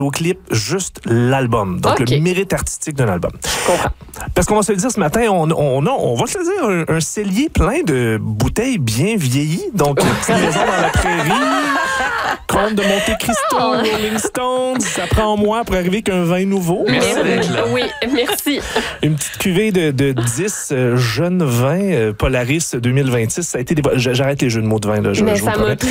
au clip, juste l'album. Donc, le mérite artistique d'un album. Je comprends. Parce qu'on va se le dire ce matin, on va se le dire, un cellier plein de bouteilles bien vieillies. Donc, Petite maison dans la prairie, Comte de Monte Cristo, Rolling Stones, ça prend moi pour arriver qu'un vin nouveau. Merci d'être là. Oui, merci. Une petite cuvée de 10 jeunes vins Polaris 2026. Ça a été j'arrête les jeux de mots de vin, là. Mais ça m'a plu.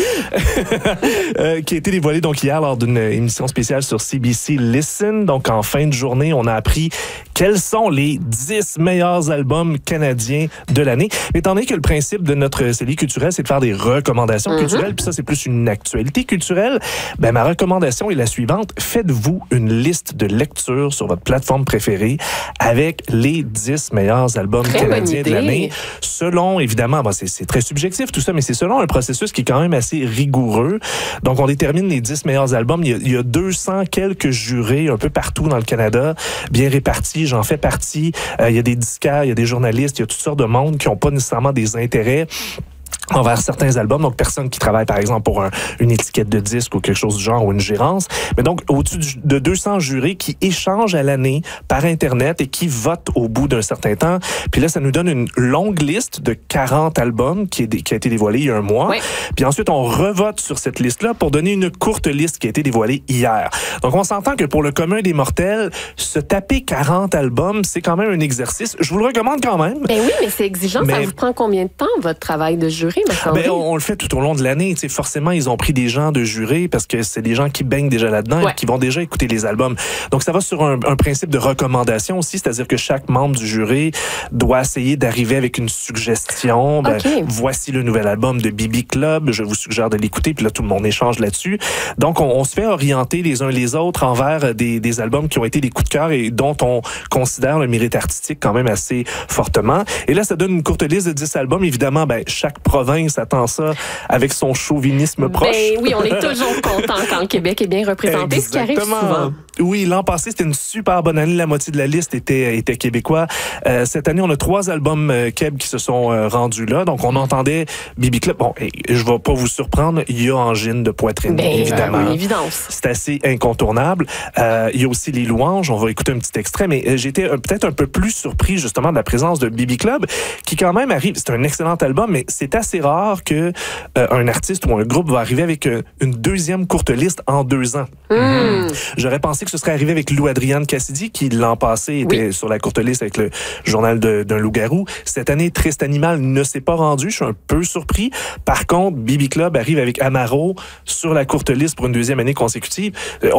Qui a été dévoilé donc hier lors d'une émission spéciale sur CBC Listen. Donc, en fin de journée, on a appris quels sont les 10 meilleurs albums canadiens de l'année. Étant donné que le principe de notre cellier culturel, c'est de faire des recommandations culturelles, puis ça, c'est plus une actualité culturelle, ben, ma recommandation est la suivante. Faites-vous une liste de lecture sur votre plateforme préférée avec les 10 meilleurs albums canadiens de l'année. Selon, évidemment, bon, c'est très subjectif tout ça, mais c'est selon un processus qui est quand même assez rigoureux. Donc, on détermine les 10 meilleurs albums. Il y a 200 quelques jurés un peu partout dans le Canada, bien répartis. J'en fais partie. Il y a des disquaires, il y a des journalistes, il y a toutes sortes de monde qui n'ont pas nécessairement des intérêts envers certains albums, donc personne qui travaille par exemple pour une étiquette de disque ou quelque chose du genre ou une gérance, mais donc au-dessus de 200 jurés qui échangent à l'année par Internet et qui votent au bout d'un certain temps. Puis là, ça nous donne une longue liste de 40 albums qui a été dévoilée il y a un mois. Oui. Puis ensuite, on revote sur cette liste-là pour donner une courte liste qui a été dévoilée hier. Donc on s'entend que pour le commun des mortels, se taper 40 albums, c'est quand même un exercice. Je vous le recommande quand même. Ben oui, mais c'est exigeant. Ça vous prend combien de temps, votre travail de jury? On le fait tout au long de l'année. Forcément, ils ont pris des gens de jurer parce que c'est des gens qui baignent déjà là-dedans et qui vont déjà écouter les albums. Donc, ça va sur un principe de recommandation aussi, c'est-à-dire que chaque membre du jury doit essayer d'arriver avec une suggestion. Voici le nouvel album de Bibi Club, je vous suggère de l'écouter, puis là, tout le monde échange là-dessus. Donc, on se fait orienter les uns les autres envers des albums qui ont été des coups de cœur et dont on considère le mérite artistique quand même assez fortement. Et là, ça donne une courte liste de 10 albums. Évidemment, chaque province attend ça avec son chauvinisme proche. Oui, on est toujours content quand le Québec est bien représenté, ce qui arrive souvent. Oui, l'an passé, c'était une super bonne année. La moitié de la liste était québécois. Cette année, on a 3 albums Québec qui se sont rendus là. Donc, on entendait Bibi Club. Bon, je vais pas vous surprendre, il y a Angine de poitrine, évidemment. Une évidence. C'est assez incontournable. Il y a aussi Les Louanges. On va écouter un petit extrait, mais j'étais peut-être un peu plus surpris, justement, de la présence de Bibi Club, qui quand même arrive. C'est un excellent album, mais c'est assez rare que un artiste ou un groupe va arriver avec une deuxième courte liste en 2 ans. J'aurais pensé que ce serait arrivé avec Lou Adrienne Cassidy, qui l'an passé était sur la courte liste avec le journal d'un loup-garou. Cette année, Triste Animal ne s'est pas rendu. Je suis un peu surpris. Par contre, Bibi Club arrive avec Amaro sur la courte liste pour une 2e année consécutive.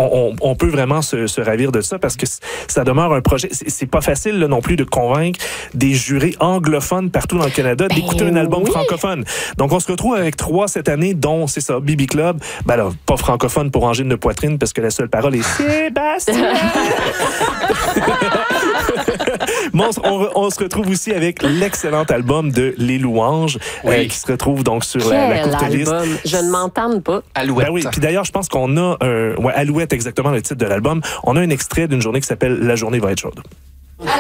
On peut vraiment se ravir de ça parce que ça demeure un projet. C'est pas facile là, non plus de convaincre des jurés anglophones partout dans le Canada d'écouter un album francophone. Donc, on se retrouve avec 3 cette année, dont, c'est ça, Bibi Club. Là, pas francophone pour Angine de poitrine, parce que la seule parole est Sébastien. On se retrouve aussi avec l'excellent album de Les Louanges, qui se retrouve donc sur la courte liste. Je ne m'entende pas. Alouette. Oui. Puis d'ailleurs, je pense qu'on a Alouette, exactement le titre de l'album. On a un extrait d'une journée qui s'appelle La journée va être chaude.